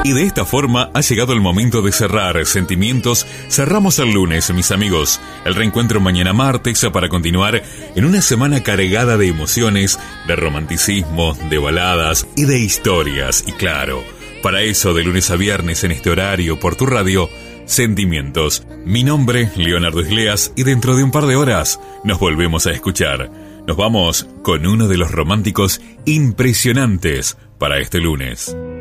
Y de esta forma ha llegado el momento de cerrar Sentimientos. Cerramos el lunes, mis amigos. El reencuentro mañana martes para continuar en una semana cargada de emociones, de romanticismo, de baladas y de historias. Y claro, para eso de lunes a viernes en este horario por tu radio, Sentimientos. Mi nombre, Leonardo Isleas, y dentro de un par de horas nos volvemos a escuchar. Nos vamos con uno de los románticos impresionantes para este lunes.